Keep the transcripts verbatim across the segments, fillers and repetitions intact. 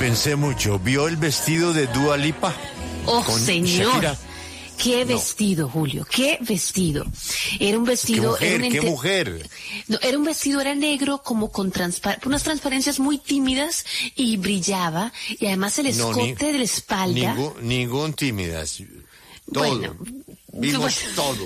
pensé mucho. ¿Vio el vestido de Dua Lipa? Oh, con señor. Shakira? Qué No. vestido, Julio, qué vestido. Era un ¿Qué vestido... mujer? era un ¿Qué ente- mujer? No, era un vestido, era negro, como con transpa- unas transparencias muy tímidas y brillaba. Y además el No, ni- escote de la espalda... Ningún, ningún tímidas. Todo. Bueno, Vimos bueno. todo.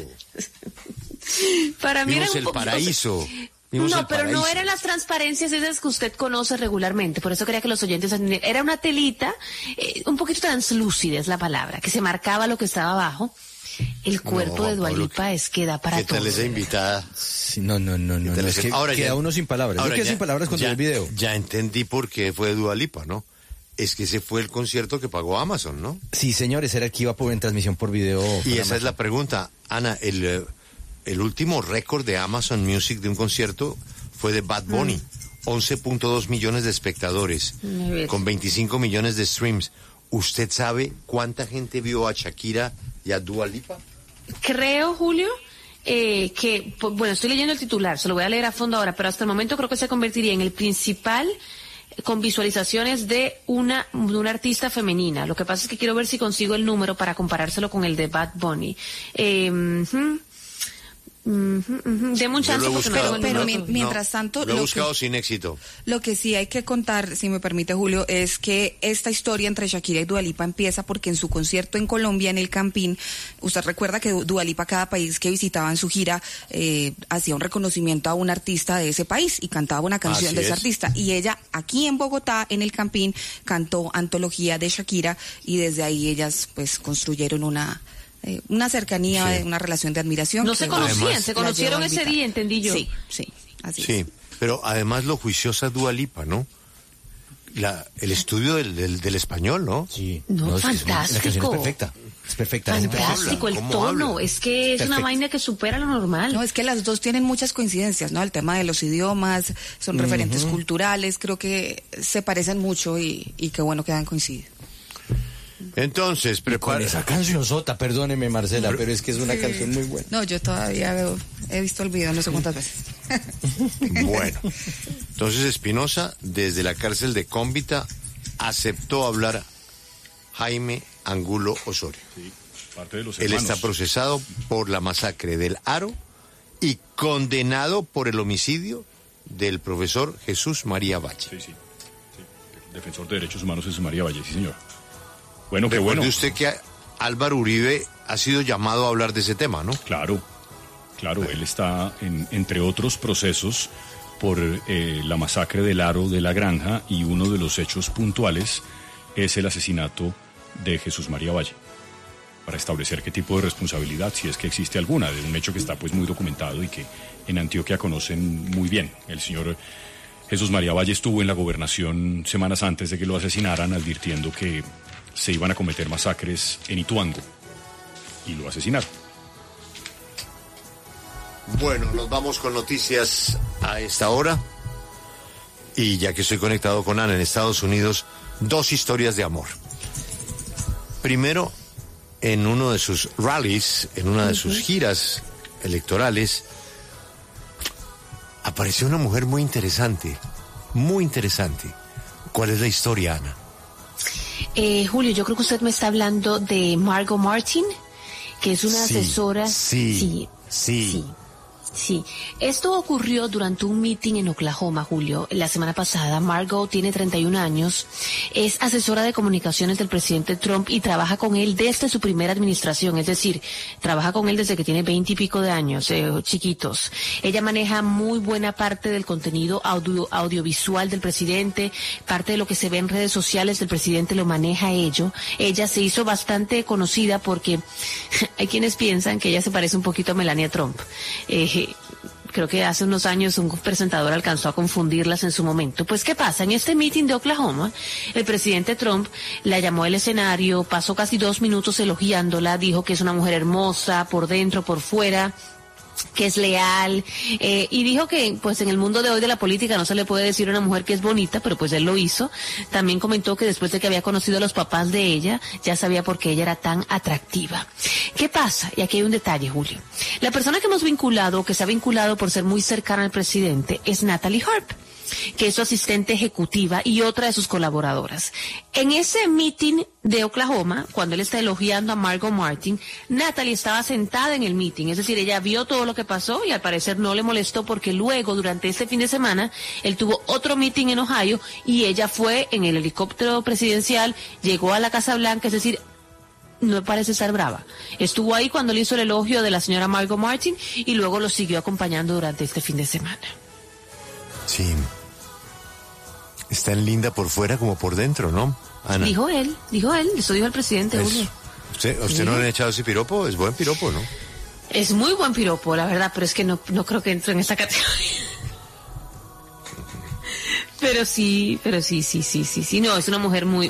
Para mí Vimos era un el poquito- paraíso. Vimos No, el pero no paraíso. eran las transparencias esas que usted conoce regularmente, por eso quería que los oyentes entendieran. Era una telita, eh, un poquito translúcida es la palabra, que se marcaba lo que estaba abajo. El cuerpo No, de Dua Pablo, Lipa es que da para ¿Qué todo. tal esa invitada? Sí, no, no, no, no, ¿Qué tal no, es ese- que ahora queda ya- uno sin palabras. Yo ahora quedé ya- sin palabras cuando ya- vi el video. Ya entendí por qué fue Dua Lipa, ¿no? Es que ese fue el concierto que pagó Amazon, ¿no? Sí, señores, era el que iba por, en transmisión por video. Y para esa es la pregunta. Ana, el, eh, el último récord de Amazon Music de un concierto fue de Bad Bunny. once punto dos millones de espectadores, A ver. con veinticinco millones de streams. ¿Usted sabe cuánta gente vio a Shakira y a Dua Lipa? Creo, Julio, eh, que, po- bueno, estoy leyendo el titular, se lo voy a leer a fondo ahora, pero hasta el momento creo que se convertiría en el principal eh, con visualizaciones de una, de una artista femenina. Lo que pasa es que quiero ver si consigo el número para comparárselo con el de Bad Bunny. Eh, ujú. Ujú, ujú. Deme un Yo chance lo he porque no buscado, tengo el pero número. mi- no, mientras tanto, lo he lo buscado que- sin éxito. Lo que sí hay que contar, si me permite Julio, es que esta historia entre Shakira y Dua Lipa empieza porque en su concierto en Colombia, en el Campín, usted recuerda que Dua Lipa, cada país que visitaba en su gira, eh, hacía un reconocimiento a un artista de ese país y cantaba una canción Así de ese es. artista. Y ella, aquí en Bogotá, en el Campín, cantó Antología de Shakira y desde ahí ellas pues construyeron una... eh, una cercanía, Sí. una relación de admiración. No que se además conocían, se la conocieron llevó a ese invitar. día, entendí yo. Sí, sí, así es. Sí, pero además lo juiciosa Dua Lipa, ¿no? La, el estudio del, del, del español, ¿no? Sí. No, es que es una- la canción es fantástico. perfecta. Es perfecta. es Fantástico el ¿Cómo tono, habla? es que es una Perfecto. vaina que supera lo normal. No, es que las dos tienen muchas coincidencias, ¿no? El tema de los idiomas, son referentes culturales, creo que se parecen mucho y, y qué bueno que han coincidido. Entonces, Con prepara. esa canción sota, perdóneme Marcela, pero es que es una canción muy buena. No, yo todavía veo- he visto el video no sé cuántas veces. Bueno, entonces Espinosa, desde la cárcel de Cómbita, aceptó hablar Jaime Angulo Osorio. Sí, parte de los Él hermanos. está procesado por la masacre del Aro y condenado por el homicidio del profesor Jesús María Valle. Sí, sí, sí. El defensor de derechos humanos es María Valle, sí, señor. Bueno, qué bueno. Recuerde usted que Álvaro Uribe ha sido llamado a hablar de ese tema, ¿no? Claro, claro, él está, en, entre otros procesos, por eh, la masacre del Aro de la Granja, y uno de los hechos puntuales es el asesinato de Jesús María Valle, para establecer qué tipo de responsabilidad, si es que existe alguna, de un hecho que está pues muy documentado y que en Antioquia conocen muy bien. El señor Jesús María Valle estuvo en la gobernación semanas antes de que lo asesinaran, advirtiendo que se iban a cometer masacres en Ituango, y lo asesinaron. Bueno, nos vamos con noticias a esta hora. Y ya que estoy conectado con Ana en Estados Unidos, dos historias de amor. Primero, en uno de sus rallies, en una de sus giras electorales, apareció una mujer muy interesante, muy interesante. ¿Cuál es la historia, Ana? Eh, Julio, yo creo que usted me está hablando de Margot Martin, que es una Sí, asesora. sí, sí, sí. sí. Sí, esto ocurrió durante un meeting en Oklahoma, Julio, la semana pasada. Margot tiene treinta y un años, es asesora de comunicaciones del presidente Trump y trabaja con él desde su primera administración, es decir, trabaja con él desde que tiene veinte y pico de años, eh, chiquitos. Ella maneja muy buena parte del contenido audio, audiovisual del presidente, parte de lo que se ve en redes sociales del presidente lo maneja ello. Ella se hizo bastante conocida porque hay quienes piensan que ella se parece un poquito a Melania Trump. Eh, Creo que hace unos años un presentador alcanzó a confundirlas en su momento. Pues, ¿qué pasa? En este meeting de Oklahoma, el presidente Trump la llamó al escenario, pasó casi dos minutos elogiándola, dijo que es una mujer hermosa, por dentro, por fuera, que es leal, eh, y dijo que pues en el mundo de hoy de la política no se le puede decir a una mujer que es bonita, pero pues él lo hizo. También comentó que después de que había conocido a los papás de ella, ya sabía por qué ella era tan atractiva. ¿Qué pasa? Y aquí hay un detalle, Julio. La persona que hemos vinculado, que se ha vinculado por ser muy cercana al presidente, es Natalie Harp. que es su asistente ejecutiva y otra de sus colaboradoras. En ese meeting de Oklahoma, cuando él está elogiando a Margot Martin, Natalie estaba sentada en el meeting, es decir, ella vio todo lo que pasó y al parecer no le molestó porque luego, durante este fin de semana, él tuvo otro meeting en Ohio y ella fue en el helicóptero presidencial, llegó a la Casa Blanca, es decir, no parece estar brava. Estuvo ahí cuando le hizo el elogio de la señora Margot Martin y luego lo siguió acompañando durante este fin de semana. Sí. Es tan linda por fuera como por dentro, ¿no, Ana? Dijo él, dijo él, eso dijo el presidente. Es, ¿Usted, usted sí. no le ha echado ese piropo? Es buen piropo, ¿no? Es muy buen piropo, la verdad, pero es que no, no creo que entre en esa categoría. Pero sí, pero sí, sí, sí, sí, sí, no, es una mujer muy,